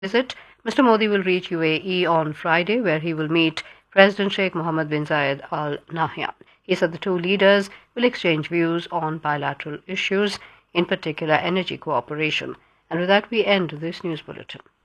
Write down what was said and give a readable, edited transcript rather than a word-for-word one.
visit, Mr. Modi will reach UAE on Friday, where he will meet President Sheikh Mohammed bin Zayed Al Nahyan. He said the two leaders will exchange views on bilateral issues, in particular energy cooperation. And with that, we end this news bulletin.